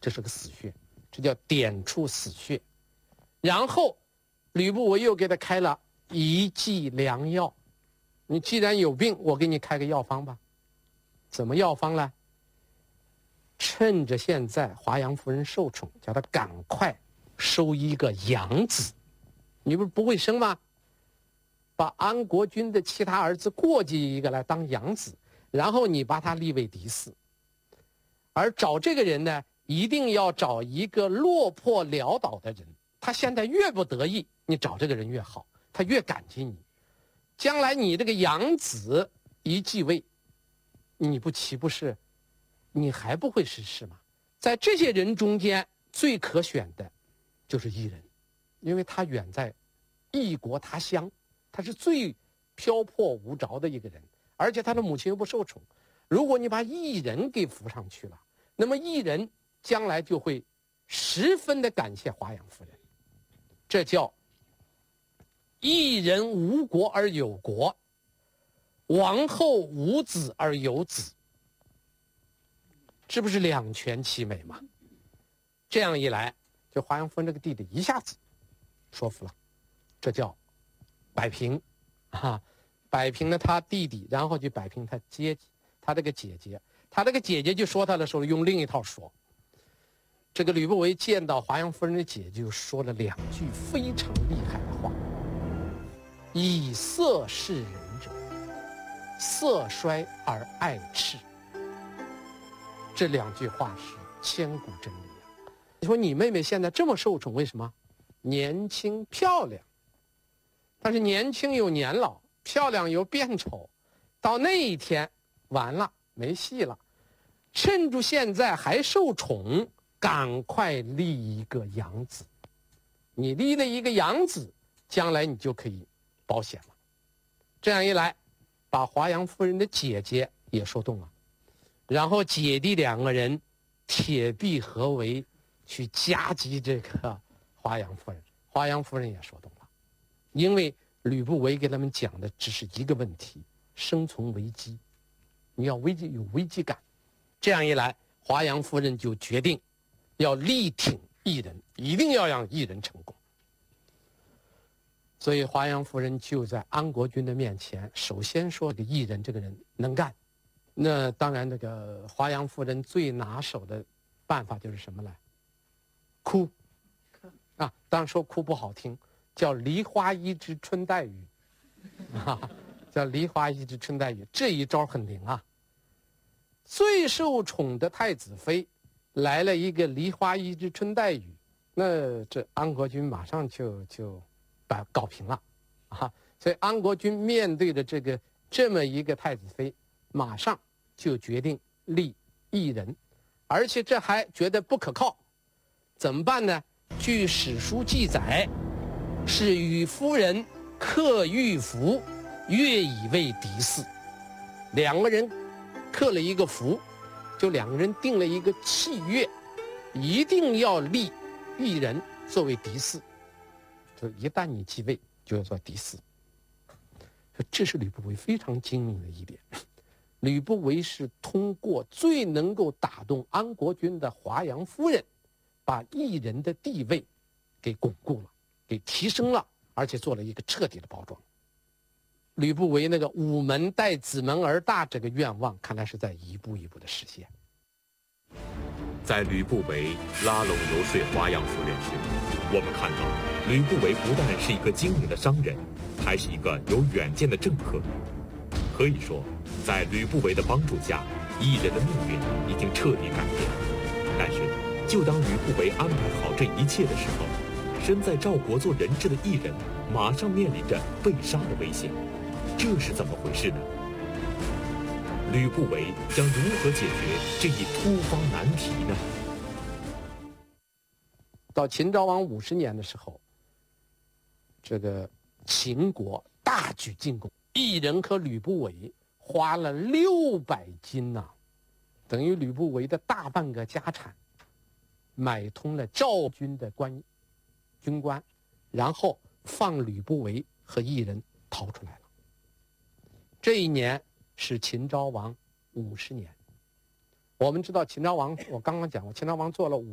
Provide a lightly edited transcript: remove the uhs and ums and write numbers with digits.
这是个死穴，这叫点出死穴。然后吕不韦又给他开了一剂良药，你既然有病，我给你开个药方吧。怎么药方呢？趁着现在华阳夫人受宠，叫他赶快收一个养子。你不会生吗？把安国君的其他儿子过继一个来当养子，然后你把他立为嫡嗣。而找这个人呢，一定要找一个落魄潦倒的人，他现在越不得意，你找这个人越好，他越感激你。将来你这个养子一继位，你不岂不是你还不会实施吗？在这些人中间最可选的就是异人，因为他远在异国他乡，他是最漂泊无着的一个人，而且他的母亲又不受宠。如果你把异人给扶上去了，那么异人将来就会十分的感谢华阳夫人。这叫异人无国而有国，王后无子而有子，这不是两全其美吗？这样一来，就华阳夫人这个弟弟一下子说服了，这叫摆平啊，摆平了他弟弟，然后就摆平他姐姐，他这个姐姐。他这个姐姐就说他的时候用另一套说。这个吕不韦见到华阳夫人的姐姐，就说了两句非常厉害的话：以色示人者，色衰而爱赤。这两句话是千古真理啊！你说你妹妹现在这么受宠，为什么？年轻漂亮，但是年轻有年老，漂亮有变丑，到那一天完了，没戏了。趁住现在还受宠，赶快立一个养子。你立了一个养子，将来你就可以保险了。这样一来，把华阳夫人的姐姐也说动了，然后姐弟两个人铁壁合围，去夹击这个华阳夫人。华阳夫人也说动了，因为吕不韦给他们讲的只是一个问题：生存危机，你要有危机感。这样一来，华阳夫人就决定要力挺异人，一定要让异人成功。所以华阳夫人就在安国君的面前，首先说这个异人这个人能干。那当然，这个华阳夫人最拿手的办法就是什么呢？哭啊！当然说哭不好听，叫梨花一枝春带雨啊，叫梨花一枝春带雨。这一招很灵啊！最受宠的太子妃来了一个梨花一枝春带雨，那这安国君马上就把搞平了啊！所以安国君面对着这么一个太子妃，马上就决定立异人，而且这还觉得不可靠，怎么办呢？据史书记载，是与夫人刻玉符，约以为嫡嗣。两个人刻了一个符，就两个人定了一个契约，一定要立异人作为嫡嗣，就一旦你继位就要做嫡嗣。这是吕不韦非常精明的一点。吕不韦是通过最能够打动安国君的华阳夫人，把异人的地位给巩固了，给提升了，而且做了一个彻底的包装。吕不韦那个午门待子门而大这个愿望，看来是在一步一步的实现。 在吕不韦拉拢游说华阳夫人时，我们看到吕不韦不但是一个精明的商人，还是一个有远见的政客。可以说，在吕不韦的帮助下，异人的命运已经彻底改变。但是，就当吕不韦安排好这一切的时候，身在赵国做人质的异人马上面临着被杀的危险。这是怎么回事呢？吕不韦将如何解决这一突发难题呢？ 到秦昭王50年的时候，这个秦国大举进攻，异人和吕不韦花了600金呐，等于吕不韦的大半个家产，买通了赵军的军官，然后放吕不韦和异人逃出来了。这一年是秦昭王50年。我们知道秦昭王，我刚刚讲过，秦昭王做了